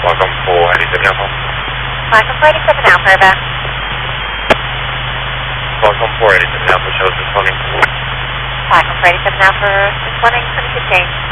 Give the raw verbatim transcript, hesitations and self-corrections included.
Welcome for eighty-seven Alpha. Welcome for eighty-seven Alpha, over. Welcome for eighty-seven Alpha, shows responding. Welcome for eighty-seven Alpha, responding, twenty fifteen.